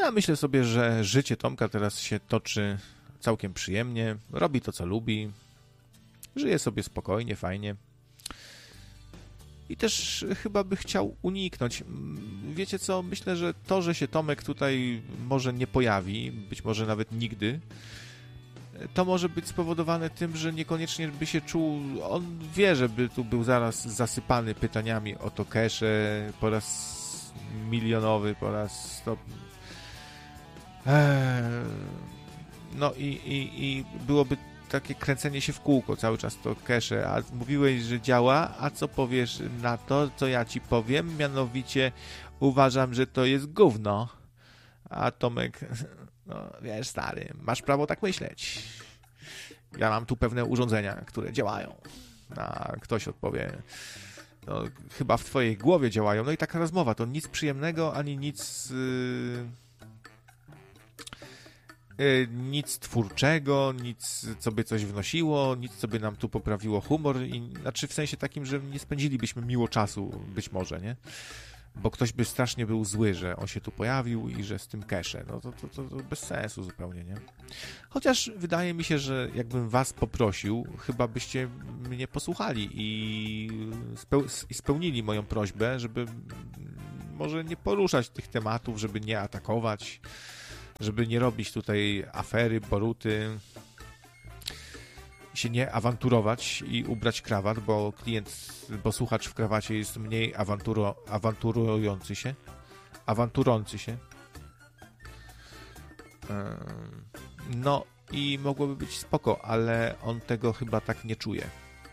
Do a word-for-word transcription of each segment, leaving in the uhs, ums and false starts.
No ja myślę sobie, że życie Tomka teraz się toczy całkiem przyjemnie, robi to, co lubi, żyje sobie spokojnie, fajnie. I też chyba by chciał uniknąć. Wiecie co, myślę, że to, że się Tomek tutaj może nie pojawi, być może nawet nigdy, to może być spowodowane tym, że niekoniecznie by się czuł, on wie, żeby tu był zaraz zasypany pytaniami o to cache po raz milionowy, po raz sto... Eee, no i, i, i byłoby takie kręcenie się w kółko cały czas to cache, a mówiłeś, że działa, a co powiesz na to, co ja ci powiem? Mianowicie uważam, że to jest gówno. A Tomek, no wiesz stary, masz prawo tak myśleć. Ja mam tu pewne urządzenia, które działają. A ktoś odpowie, no chyba w twojej głowie działają. No i taka rozmowa, to nic przyjemnego, ani nic... Yy... nic twórczego, nic, co by coś wnosiło, nic, co by nam tu poprawiło humor, i, znaczy w sensie takim, że nie spędzilibyśmy miło czasu, być może, nie? Bo ktoś by strasznie był zły, że on się tu pojawił i że z tym cache, no to, to, to, to bez sensu zupełnie, nie? Chociaż wydaje mi się, że jakbym was poprosił, chyba byście mnie posłuchali i, speł- i spełnili moją prośbę, żeby może nie poruszać tych tematów, żeby nie atakować, żeby nie robić tutaj afery, boruty, się nie awanturować i ubrać krawat, bo klient, bo słuchacz w krawacie jest mniej awanturo, awanturujący się, awanturący się. No i mogłoby być spoko, ale on tego chyba tak nie czuje.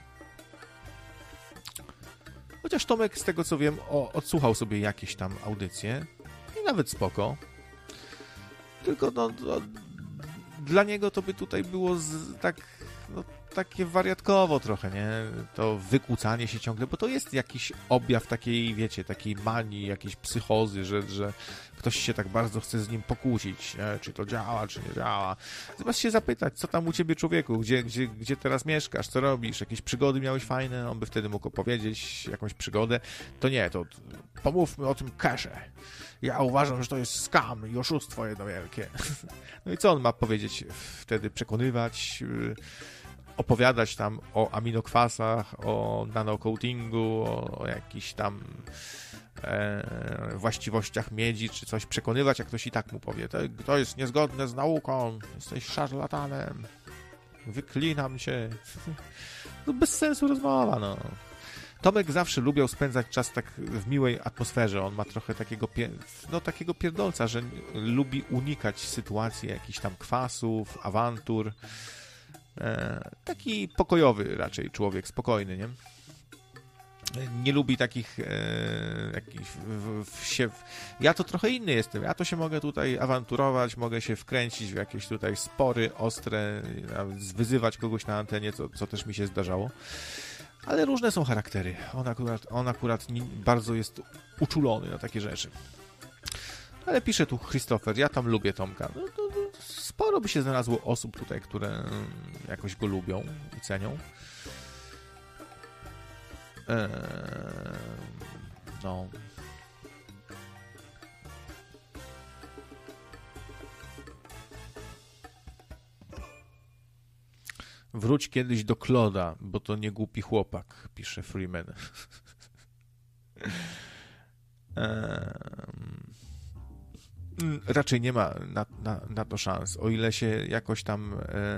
Chociaż Tomek, z tego co wiem, o, odsłuchał sobie jakieś tam audycje i nawet spoko. Tylko no, no, dla niego to by tutaj było z, tak, no, takie wariatkowo trochę, nie? To wykłócanie się ciągle, bo to jest jakiś objaw takiej, wiecie, takiej manii, jakiejś psychozy, że, że ktoś się tak bardzo chce z nim pokłócić, nie? Czy to działa, czy nie działa. Zamiast się zapytać, co tam u ciebie, człowieku, gdzie, gdzie, gdzie teraz mieszkasz, co robisz, jakieś przygody miałeś fajne, on by wtedy mógł opowiedzieć jakąś przygodę. To nie, to pomówmy o tym cache. Ja uważam, że to jest scam i oszustwo jedno wielkie. No i co on ma powiedzieć? Wtedy przekonywać, opowiadać tam o aminokwasach, o nanocoatingu, o, o jakichś tam e, właściwościach miedzi, czy coś przekonywać, jak ktoś i tak mu powie. To, to jest niezgodne z nauką, jesteś szarlatanem, wyklinam cię. No bez sensu rozmowa, no. Tomek zawsze lubiał spędzać czas tak w miłej atmosferze. On ma trochę takiego, no, takiego pierdolca, że lubi unikać sytuacji jakichś tam kwasów, awantur. E, taki pokojowy raczej człowiek, spokojny, nie? Nie lubi takich, e, jakich w, w, się... W... Ja to trochę inny jestem. Ja to się mogę tutaj awanturować, mogę się wkręcić w jakieś tutaj spory ostre, wyzywać kogoś na antenie, co, co też mi się zdarzało. Ale różne są charaktery. On akurat, on akurat bardzo jest uczulony na takie rzeczy. Ale pisze tu Christopher, ja tam lubię Tomka. No, to, to sporo by się znalazło osób tutaj, które jakoś go lubią i cenią. Eee, no... Wróć kiedyś do Kloda, bo to nie głupi chłopak, pisze Freeman. Raczej nie ma na, na, na to szans. O ile się jakoś tam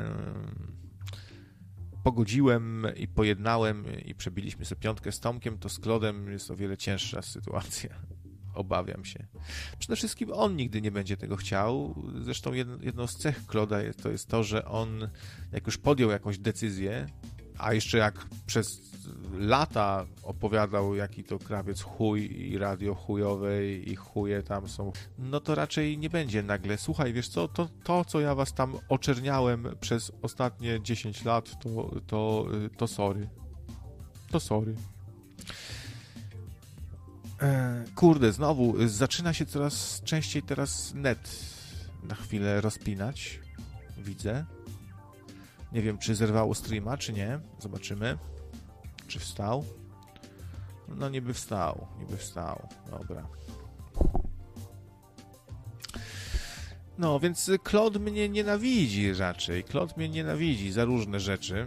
pogodziłem i pojednałem i przebiliśmy sobie piątkę z Tomkiem, to z Klodem jest o wiele cięższa sytuacja. Obawiam się. Przede wszystkim on nigdy nie będzie tego chciał. Zresztą jedną z cech Kloda to jest to, że on jak już podjął jakąś decyzję, a jeszcze jak przez lata opowiadał, jaki to krawiec chuj i radio chujowe i chuje tam są, no to raczej nie będzie nagle. Słuchaj, wiesz co, to, to co ja was tam oczerniałem przez ostatnie dziesięć lat, to, to, to sorry. To sorry. Kurde, znowu zaczyna się coraz częściej teraz net na chwilę rozpinać. Widzę. Nie wiem, czy zerwało streama, czy nie. Zobaczymy. Czy wstał? No niby wstał. Niby wstał. Dobra. No, więc Claude mnie nienawidzi raczej. Claude mnie nienawidzi za różne rzeczy.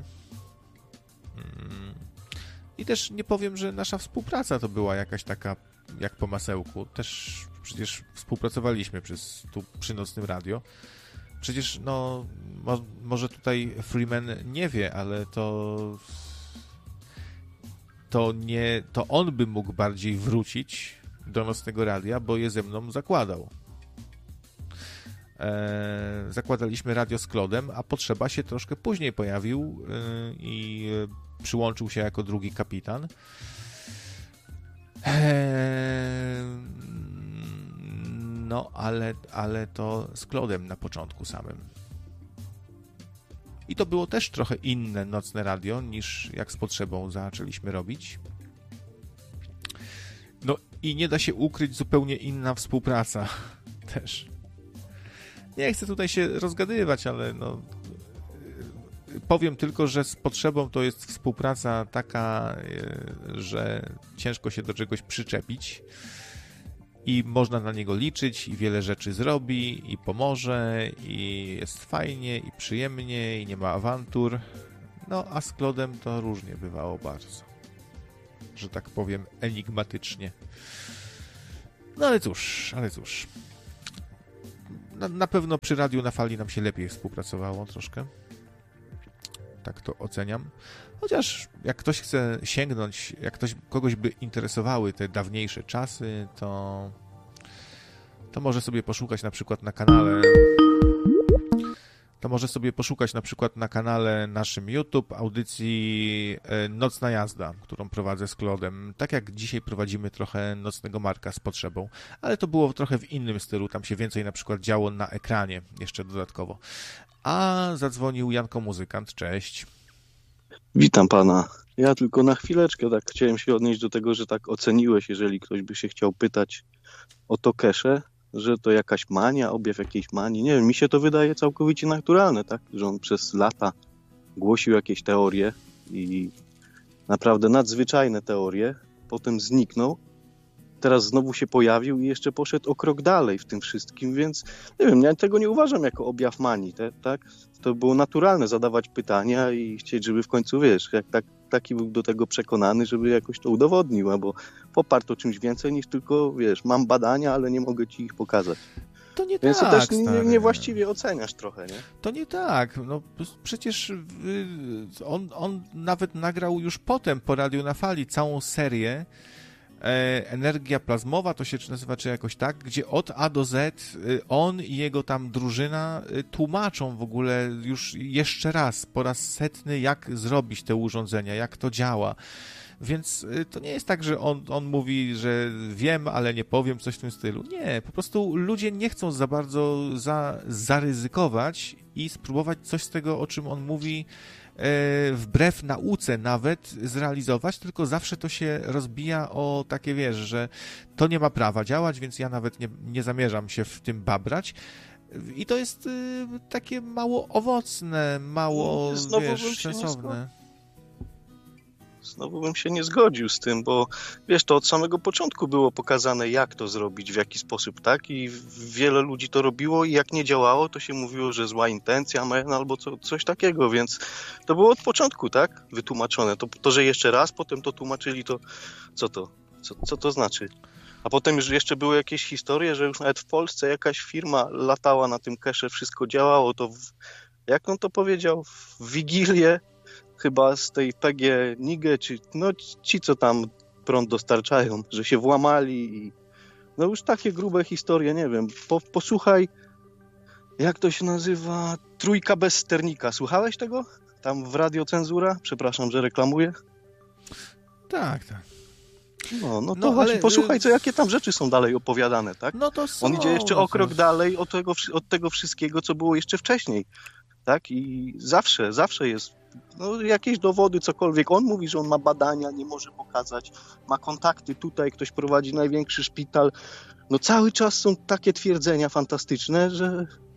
I też nie powiem, że nasza współpraca to była jakaś taka jak po masełku. Też przecież współpracowaliśmy przez, tu przy Nocnym Radio. Przecież, no, mo, może tutaj Freeman nie wie, ale to to nie, to on by mógł bardziej wrócić do Nocnego Radia, bo je ze mną zakładał. E, zakładaliśmy radio z Claude'em, a Potrzeba się troszkę później pojawił e, i przyłączył się jako drugi kapitan. E, no, ale, ale to z Claude'em na początku samym. I to było też trochę inne Nocne Radio, niż jak z Potrzebą zaczęliśmy robić. No i nie da się ukryć, zupełnie inna współpraca też. Nie chcę tutaj się rozgadywać, ale no, powiem tylko, że z Potrzebą to jest współpraca taka, że ciężko się do czegoś przyczepić i można na niego liczyć i wiele rzeczy zrobi i pomoże i jest fajnie i przyjemnie i nie ma awantur. No a z Claude'em to różnie bywało bardzo, że tak powiem enigmatycznie. No ale cóż, ale cóż. Na, na pewno przy Radiu na Fali nam się lepiej współpracowało troszkę. Tak to oceniam. Chociaż jak ktoś chce sięgnąć, jak ktoś, kogoś by interesowały te dawniejsze czasy, to, to może sobie poszukać na przykład na kanale to może sobie poszukać na przykład na kanale naszym YouTube audycji Nocna Jazda, którą prowadzę z Claude'em. Tak jak dzisiaj prowadzimy trochę Nocnego Marka z Potrzebą, ale to było trochę w innym stylu, tam się więcej na przykład działo na ekranie jeszcze dodatkowo. A zadzwonił Janko Muzykant, cześć. Witam pana. Ja tylko na chwileczkę tak chciałem się odnieść do tego, że tak oceniłeś, jeżeli ktoś by się chciał pytać o to kesze, że to jakaś mania, objaw jakiejś manii. Nie wiem, mi się to wydaje całkowicie naturalne, tak? Że on przez lata głosił jakieś teorie i naprawdę nadzwyczajne teorie, potem zniknął, teraz znowu się pojawił i jeszcze poszedł o krok dalej w tym wszystkim, więc nie wiem, ja tego nie uważam jako objaw manii, te, tak? To było naturalne zadawać pytania i chcieć, żeby w końcu, wiesz, jak tak, taki był do tego przekonany, żeby jakoś to udowodnił, albo poparł to czymś więcej niż tylko, wiesz, mam badania, ale nie mogę ci ich pokazać. To nie Więc tak, to też nie, stary. niewłaściwie oceniasz trochę, nie? To nie tak. No przecież on, on nawet nagrał już potem po Radiu na Fali całą serię Energia Plazmowa, to się nazywa czy jakoś tak, gdzie od A do Z on i jego tam drużyna tłumaczą w ogóle już jeszcze raz, po raz setny, jak zrobić te urządzenia, jak to działa. Więc to nie jest tak, że on, on mówi, że wiem, ale nie powiem, coś w tym stylu. Nie, po prostu ludzie nie chcą za bardzo za, zaryzykować i spróbować coś z tego, o czym on mówi, wbrew nauce nawet zrealizować, tylko zawsze to się rozbija o takie, wiesz, że to nie ma prawa działać, więc ja nawet nie, nie zamierzam się w tym babrać. I to jest y, takie mało owocne, mało, Znowu wiesz, sensowne. Znowu bym się nie zgodził z tym, bo wiesz, to od samego początku było pokazane, jak to zrobić, w jaki sposób, tak? I wiele ludzi to robiło i jak nie działało, to się mówiło, że zła intencja, no, albo co, coś takiego, więc to było od początku, tak? Wytłumaczone. To, to, że jeszcze raz potem to tłumaczyli, to co to? Co, co to znaczy? A potem już jeszcze były jakieś historie, że już nawet w Polsce jakaś firma latała na tym kesze, wszystko działało, to w, jak on to powiedział, w Wigilię chyba z tej P G Nigę, czy no ci, co tam prąd dostarczają, że się włamali i no już takie grube historie, nie wiem. Po, posłuchaj, jak to się nazywa? Trójka bez sternika. Słuchałeś tego? Tam w Radio Cenzura? Przepraszam, że reklamuję. Tak, tak. No, no to no, właśnie ale... posłuchaj, co, jakie tam rzeczy są dalej opowiadane, tak? No to są, On idzie jeszcze no o krok to... dalej od tego, od tego wszystkiego, co było jeszcze wcześniej, tak? I zawsze, zawsze jest no, jakieś dowody, cokolwiek. On mówi, że on ma badania, nie może pokazać, ma kontakty tutaj, ktoś prowadzi największy szpital. No cały czas są takie twierdzenia fantastyczne, że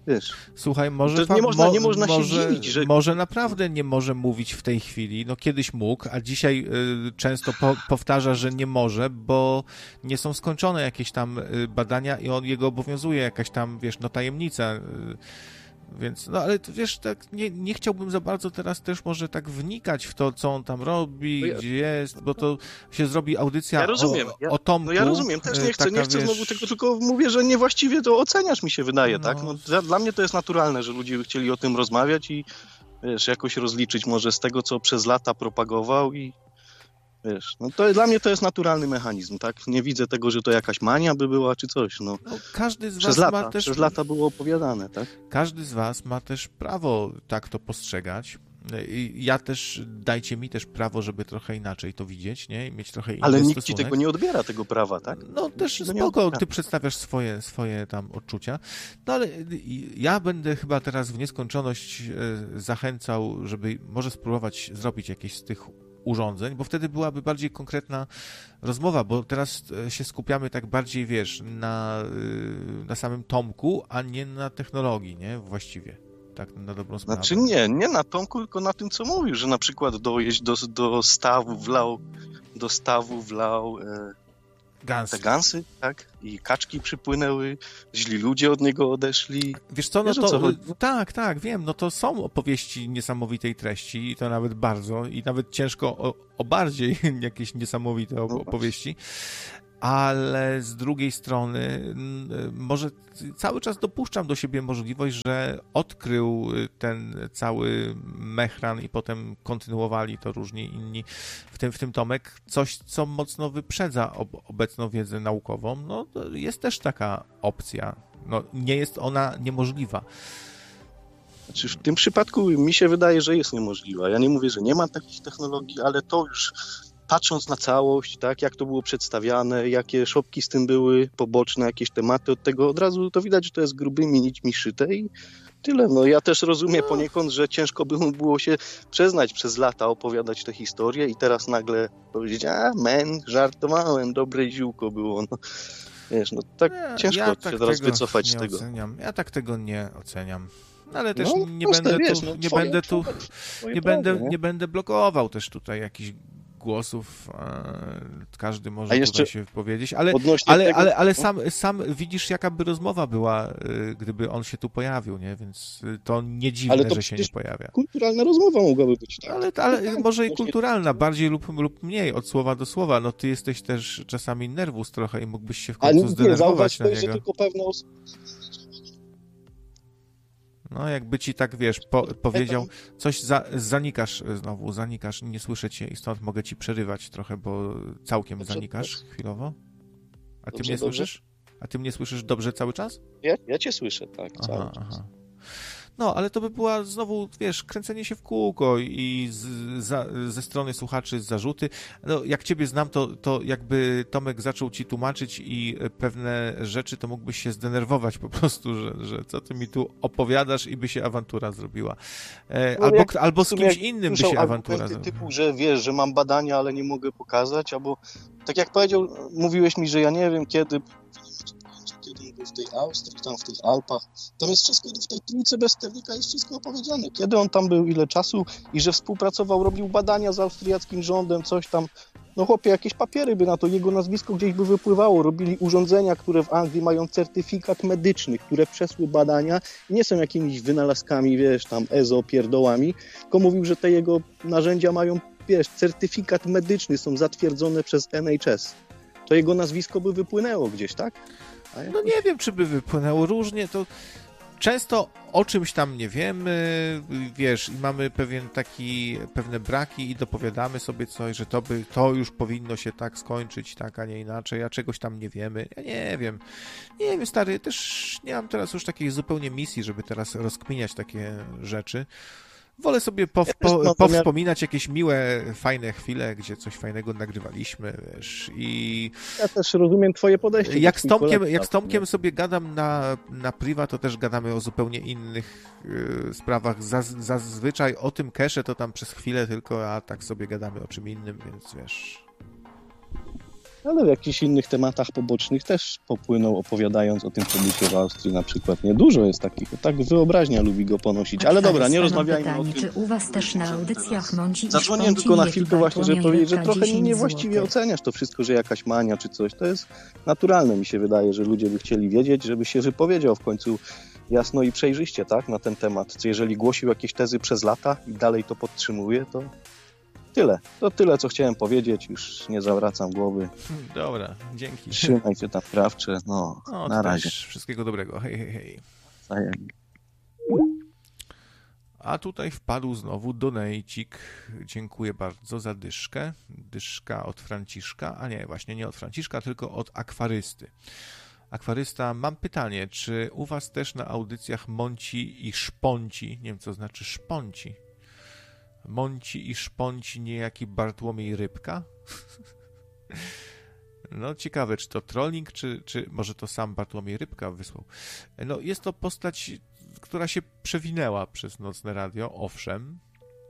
Wiesz, Słuchaj, może, to nie można, mo, nie można może, się dziwić, że... może naprawdę nie może mówić w tej chwili. No kiedyś mógł, a dzisiaj y, często po, powtarza, że nie może, bo nie są skończone jakieś tam y, badania i on jego obowiązuje jakaś tam, wiesz, no tajemnica. Y, Więc, no ale wiesz, tak nie, nie chciałbym za bardzo teraz też może tak wnikać w to, co on tam robi, no ja, gdzie jest, bo to się zrobi audycja ja rozumiem, o, ja, o Tomku. No ja rozumiem, też nie chcę, taka, nie chcę wiesz... znowu tego, tylko mówię, że niewłaściwie to oceniasz, mi się wydaje, no. tak? No, dla, dla mnie to jest naturalne, że ludzie by chcieli o tym rozmawiać i wiesz, jakoś rozliczyć może z tego, co przez lata propagował i wiesz, no to dla mnie to jest naturalny mechanizm, tak? Nie widzę tego, że to jakaś mania by była, czy coś, no. no każdy z przez was lata, ma też... przez lata było opowiadane, tak? Każdy z was ma też prawo tak to postrzegać. I ja też, dajcie mi też prawo, żeby trochę inaczej to widzieć, nie? I mieć trochę inny Ale nikt stosunek. ci tego nie odbiera, tego prawa, tak? No też spoko, ty przedstawiasz swoje, swoje tam odczucia. No ale ja będę chyba teraz w nieskończoność zachęcał, żeby może spróbować zrobić jakieś z tych urządzeń, bo wtedy byłaby bardziej konkretna rozmowa, bo teraz się skupiamy tak bardziej, wiesz, na, na samym Tomku, a nie na technologii, nie? Właściwie. Tak, na dobrą sprawę. Znaczy nie, nie na Tomku, tylko na tym, co mówił, że na przykład dojeść do, do stawu wlał, do stawu wlał e, Gansy. te gansy, tak? I kaczki przypłynęły, źli ludzie od niego odeszli. Wiesz co, no Wiesz, to, co tak, tak, wiem, no to są opowieści niesamowitej treści i to nawet bardzo, i nawet ciężko o, o bardziej jakieś niesamowite op- opowieści. Ale z drugiej strony może cały czas dopuszczam do siebie możliwość, że odkrył ten cały mechran i potem kontynuowali to różni inni, w tym, w tym Tomek, coś, co mocno wyprzedza ob- obecną wiedzę naukową. No, to jest też taka opcja. No, nie jest ona niemożliwa. Znaczy w tym przypadku mi się wydaje, że jest niemożliwa. Ja nie mówię, że nie ma takich technologii, ale to już... Patrząc na całość, tak, jak to było przedstawiane, jakie szopki z tym były, poboczne jakieś tematy od tego, od razu to widać, że to jest grubymi nićmi szyte i tyle. No ja też rozumiem no. poniekąd, że ciężko by mu było się przeznać przez lata, opowiadać tę historię i teraz nagle powiedzieć, a men, żartowałem, dobre ziółko było. No, wiesz, no tak ja, ciężko ja tak się teraz wycofać z tego. Oceniam. Ja tak tego nie oceniam. Ale też no, nie, proste, będę wiesz, tu, no, nie twoje, będę tu, twoje nie prawo, będę, nie? nie będę blokował też tutaj jakichś głosów, każdy może jeszcze tutaj się wypowiedzieć, ale, ale, tego... ale, ale sam, sam widzisz, jaka by rozmowa była, gdyby on się tu pojawił, nie? Więc to nie dziwne, że się nie pojawia. Kulturalna rozmowa mogłaby być, tak? Ale, ale może i kulturalna, bardziej lub, lub mniej, od słowa do słowa. No ty jesteś też czasami nerwus trochę i mógłbyś się w końcu nie, zdenerwować nie, na niego. Że tylko pewne osoby... No, jakby ci tak, wiesz, po, powiedział, coś za, zanikasz znowu, zanikasz, nie słyszę cię i stąd mogę ci przerywać trochę, bo całkiem dobrze, zanikasz dobrze. chwilowo. A ty dobrze, mnie dobrze? słyszysz? A ty mnie słyszysz dobrze cały czas? Ja, ja cię słyszę, tak, aha, cały czas. Aha. No, ale to by była znowu, wiesz, kręcenie się w kółko i z, za, ze strony słuchaczy zarzuty. No, jak ciebie znam, to, to jakby Tomek zaczął ci tłumaczyć i pewne rzeczy, to mógłbyś się zdenerwować po prostu, że, że co ty mi tu opowiadasz i by się awantura zrobiła. E, no albo albo z kimś innym by się awantura ty, zrobiła. Typu, że wiesz, że mam badania, ale nie mogę pokazać, albo tak jak powiedział, mówiłeś mi, że ja nie wiem kiedy... kiedy był w tej Austrii, tam w tych Alpach. Tam jest wszystko, w tej trójce Westerwicka jest wszystko opowiedziane. Kiedy on tam był, ile czasu i że współpracował, robił badania z austriackim rządem, coś tam. No chłopie, jakieś papiery by na to, jego nazwisko gdzieś by wypływało. Robili urządzenia, które w Anglii mają certyfikat medyczny, które przeszły badania i nie są jakimiś wynalazkami, wiesz, tam ezo pierdołami, tylko mówił, że te jego narzędzia mają, wiesz, certyfikat medyczny, są zatwierdzone przez N H S. To jego nazwisko by wypłynęło gdzieś, tak? No nie wiem, czy by wypłynęło różnie, to często o czymś tam nie wiemy, wiesz, i mamy pewien taki, pewne braki i dopowiadamy sobie coś, że to by, to już powinno się tak skończyć, tak, a nie inaczej, a czegoś tam nie wiemy. Ja nie wiem, nie wiem, stary, też nie mam teraz już takiej zupełnie misji, żeby teraz rozkminiać takie rzeczy. Wolę sobie pow, po, powspominać jakieś miłe, fajne chwile, gdzie coś fajnego nagrywaliśmy, wiesz, i... Ja też rozumiem twoje podejście. Jak z Tomkiem, jak z Tomkiem sobie gadam na, na priwa, to też gadamy o zupełnie innych y, sprawach. Zaz, zazwyczaj o tym cache to tam przez chwilę tylko, a tak sobie gadamy o czym innym, więc wiesz... ale w jakichś innych tematach pobocznych też popłynął, opowiadając o tym, co by się w Austrii na przykład. Nie dużo jest takich, tak wyobraźnia lubi go ponosić, ale dobra, nie rozmawiajmy o tym. Czy u was też na audycjach mąci i Zadzwoniłem szponci, tylko na jak chwilkę właśnie, żeby Bartłomiej powiedzieć, że Rybka trochę dziesięć niewłaściwie złotych. oceniasz to wszystko, że jakaś mania czy coś. To jest naturalne, mi się wydaje, że ludzie by chcieli wiedzieć, żeby się wypowiedział w końcu jasno i przejrzyście, tak, na ten temat. Jeżeli głosił jakieś tezy przez lata i dalej to podtrzymuje, to tyle. To tyle, co chciałem powiedzieć. Już nie zawracam głowy. Dobra, dzięki. Trzymaj się tam, krawcze. No, No, na razie. Wszystkiego dobrego. Hej, hej, hej. Wzajemnie. A tutaj wpadł znowu donejcik. Dziękuję bardzo za dyszkę. Dyszka od Franciszka, a nie, właśnie nie od Franciszka, tylko od akwarysty. Akwarysta, mam pytanie, czy u was też na audycjach mąci i szponci, nie wiem co znaczy szponci, mąci i szponci niejaki Bartłomiej Rybka? No ciekawe, czy to trolling, czy, czy może to sam Bartłomiej Rybka wysłał. No jest to postać, która się przewinęła przez Nocne Radio, owszem,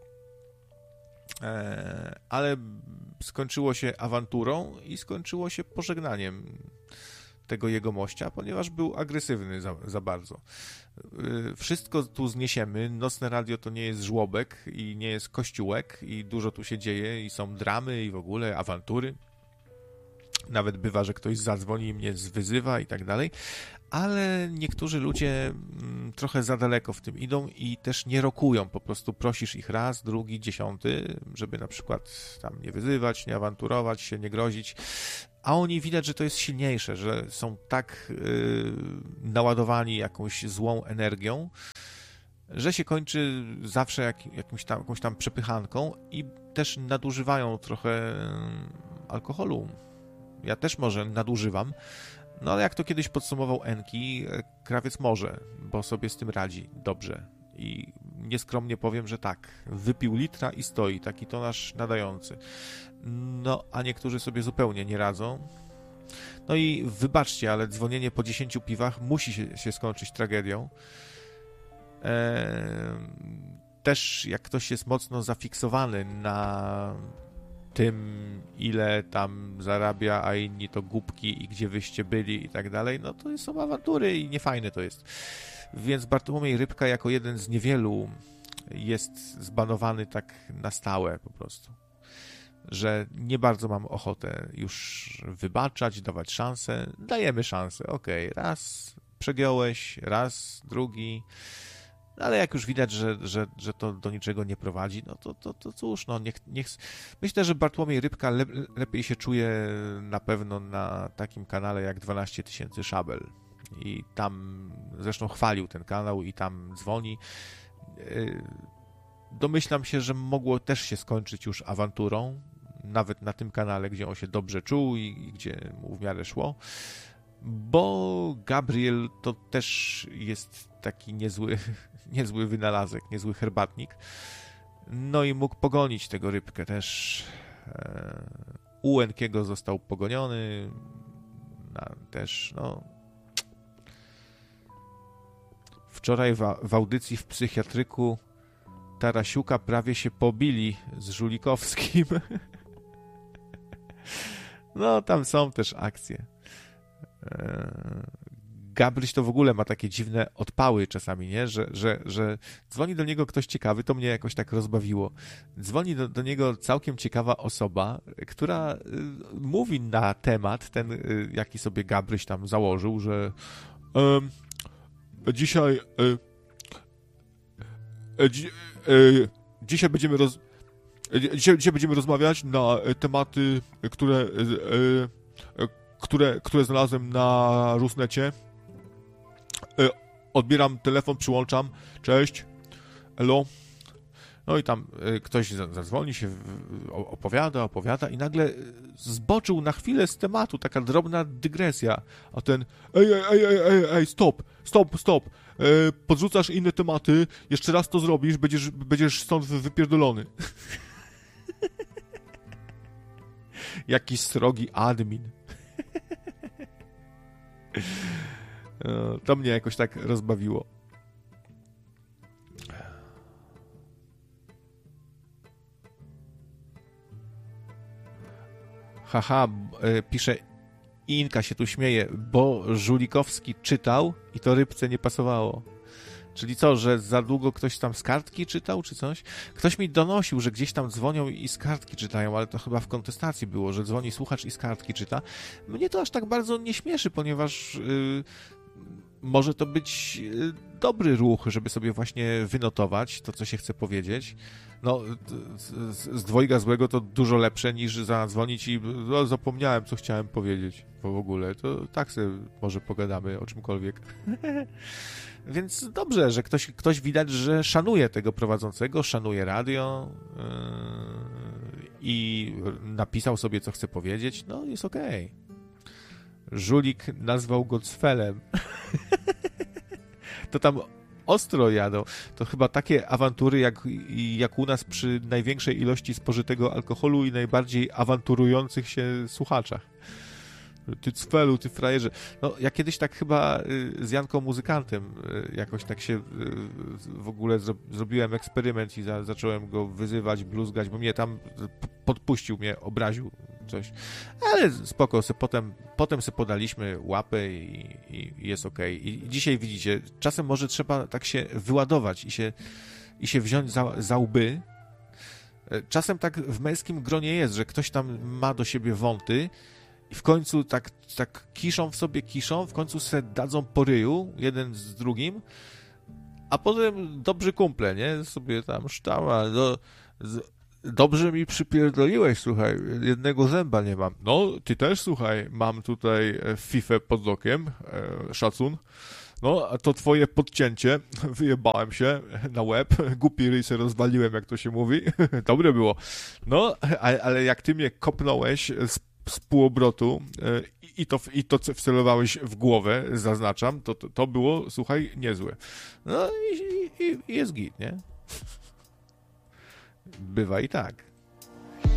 e, ale skończyło się awanturą i skończyło się pożegnaniem tego jegomościa, ponieważ był agresywny za, za bardzo. Wszystko tu zniesiemy. Nocne Radio to nie jest żłobek i nie jest kościółek i dużo tu się dzieje i są dramy i w ogóle awantury. Nawet bywa, że ktoś zadzwoni i mnie zwyzywa i tak dalej, ale niektórzy ludzie trochę za daleko w tym idą i też nie rokują. Po prostu prosisz ich raz, drugi, dziesiąty, żeby na przykład tam nie wyzywać, nie awanturować się, nie grozić, a oni widać, że to jest silniejsze, że są tak yy, naładowani jakąś złą energią, że się kończy zawsze jak, jakimś tam, jakąś tam przepychanką i też nadużywają trochę alkoholu. Ja też może nadużywam, no ale jak to kiedyś podsumował Enki, krawiec może, bo sobie z tym radzi dobrze. I nieskromnie powiem, że tak, wypił litra i stoi, taki to nasz nadający. No, a niektórzy sobie zupełnie nie radzą. No i wybaczcie, ale dzwonienie po dziesięciu piwach musi się, się skończyć tragedią. Eee, też jak ktoś jest mocno zafiksowany na tym, ile tam zarabia, a inni to głupki i gdzie wyście byli i tak dalej, no to są awantury i niefajne to jest. Więc Bartłomiej Rybka jako jeden z niewielu jest zbanowany tak na stałe po prostu. Że nie bardzo mam ochotę już wybaczać, dawać szansę. Dajemy szansę, okej, okay. Raz przegiąłeś, raz, drugi, ale jak już widać, że, że, że to do niczego nie prowadzi, no to, to, to cóż, no niech, niech... Myślę, że Bartłomiej Rybka le, lepiej się czuje na pewno na takim kanale jak dwanaście tysięcy Szabel. I tam zresztą chwalił ten kanał i tam dzwoni. Domyślam się, że mogło też się skończyć już awanturą, nawet na tym kanale, gdzie on się dobrze czuł i, i gdzie mu w miarę szło, bo Gabriel to też jest taki niezły, niezły wynalazek, niezły herbatnik. No i mógł pogonić tego Rybkę też. U Enkiego został pogoniony, też, no... Wczoraj w, w audycji w psychiatryku Tarasiuka prawie się pobili z Żulikowskim. No, tam są też akcje. Gabryś to w ogóle ma takie dziwne odpały czasami, nie? Że, że, że dzwoni do niego ktoś ciekawy, to mnie jakoś tak rozbawiło. Dzwoni do, do niego całkiem ciekawa osoba, która y, mówi na temat, ten, y, jaki sobie Gabryś tam założył, że y, dzisiaj y, y, dzi, y, dzisiaj będziemy roz, y, dzisiaj, dzisiaj będziemy rozmawiać na tematy, które y, y, które, które znalazłem na Rusnecie. Odbieram telefon, przyłączam. Cześć. Elo. No i tam ktoś zadzwoni się, opowiada, opowiada i nagle zboczył na chwilę z tematu, taka drobna dygresja. A ten ej, ej, ej, ej, ej, stop, stop, stop. Podrzucasz inne tematy, jeszcze raz to zrobisz, będziesz, będziesz stąd wypierdolony. Jakiś srogi admin. To mnie jakoś tak rozbawiło. haha, y, pisze Inka się tu śmieje, bo Żulikowski czytał i to rybce nie pasowało. Czyli co, że za długo ktoś tam z kartki czytał, czy coś? Ktoś mi donosił, że gdzieś tam dzwonią i z kartki czytają, ale to chyba w kontestacji było, że dzwoni słuchacz i z kartki czyta. Mnie to aż tak bardzo nie śmieszy, ponieważ yy, może to być yy, dobry ruch, żeby sobie właśnie wynotować to, co się chce powiedzieć. No, z, z dwojga złego to dużo lepsze niż zadzwonić i no, zapomniałem, co chciałem powiedzieć w ogóle. To tak sobie może pogadamy o czymkolwiek. Więc dobrze, że ktoś, ktoś widać, że szanuje tego prowadzącego, szanuje radio yy, i napisał sobie, co chce powiedzieć. No, jest okej. Okay. Żulik nazwał go cfelem. To tam ostro jadą. To chyba takie awantury, jak, jak u nas przy największej ilości spożytego alkoholu i najbardziej awanturujących się słuchaczach. Ty cfelu, ty frajerze. No, ja kiedyś tak chyba z Janką Muzykantem jakoś tak się w ogóle zro, zrobiłem eksperyment i za, zacząłem go wyzywać, bluzgać, bo mnie tam podpuścił, mnie obraził coś. Ale spoko, se potem, potem se podaliśmy łapy i, i jest okej. Okay. I dzisiaj widzicie, czasem może trzeba tak się wyładować i się, i się wziąć za, za łby. Czasem tak w męskim gronie jest, że ktoś tam ma do siebie wąty i w końcu tak, tak kiszą w sobie, kiszą, w końcu se dadzą po ryju, jeden z drugim, a potem dobrzy kumple, nie? Sobie tam sztama, no, z, dobrze mi przypierdoliłeś, słuchaj, jednego zęba nie mam. No, ty też, słuchaj, mam tutaj fifę pod okiem, e, szacun. No, a to twoje podcięcie, wyjebałem się na łeb, głupi ryj se rozwaliłem, jak to się mówi, dobre było. No, ale, ale jak ty mnie kopnąłeś z z półobrotu i to, i to wcelowałeś w głowę, zaznaczam, to, to, to było, słuchaj, niezłe. No i, i, i jest git, nie? Bywa i tak.